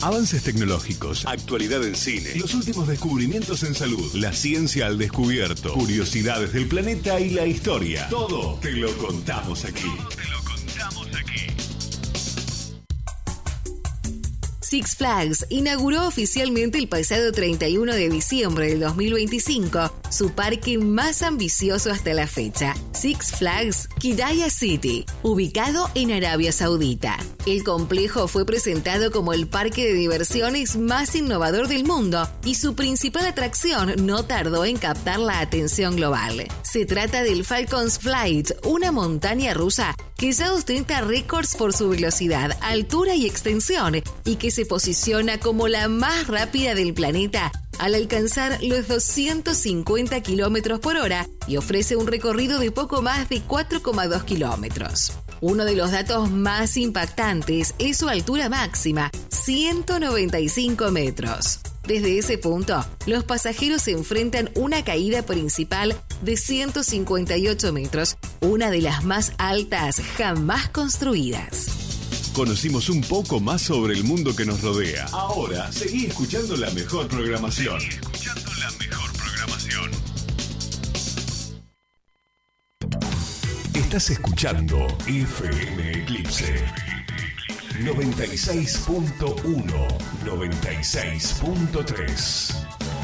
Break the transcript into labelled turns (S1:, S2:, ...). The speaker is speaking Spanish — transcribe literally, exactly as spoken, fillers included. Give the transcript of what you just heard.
S1: Avances tecnológicos, actualidad en cine, los últimos descubrimientos en salud, la ciencia al descubierto, curiosidades del planeta y la historia. Todo te lo contamos aquí. Todo te lo contamos aquí.
S2: Six Flags inauguró oficialmente el pasado treinta y uno de diciembre del dos mil veinticinco su parque más ambicioso hasta la fecha, Six Flags Qiddiya City, ubicado en Arabia Saudita. El complejo fue presentado como el parque de diversiones más innovador del mundo y su principal atracción no tardó en captar la atención global. Se trata del Falcon's Flight, una montaña rusa que ya ostenta récords por su velocidad, altura y extensión y que se posiciona como la más rápida del planeta al alcanzar los doscientos cincuenta kilómetros por hora y ofrece un recorrido de poco más de cuatro coma dos kilómetros. Uno de los datos más impactantes es su altura máxima, ciento noventa y cinco metros. Desde ese punto, los pasajeros se enfrentan una caída principal de ciento cincuenta y ocho metros, una de las más altas jamás construidas.
S1: Conocimos un poco más sobre el mundo que nos rodea. Ahora, seguí escuchando la mejor programación. Seguí escuchando la mejor programación. Estás escuchando F M Eclipse. noventa y seis punto uno, noventa y seis punto tres.